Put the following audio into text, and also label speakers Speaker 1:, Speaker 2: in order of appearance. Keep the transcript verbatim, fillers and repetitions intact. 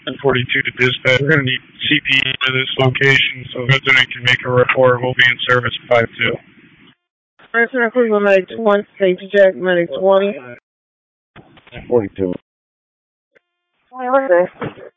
Speaker 1: ten forty-two to dispatch. We're going to need C P E to this location, so resident can make a report. We'll be in service five two.
Speaker 2: Resident Cleveland Medic one, Safety Jack Medic twenty.
Speaker 3: ten forty-two.
Speaker 2: What's that?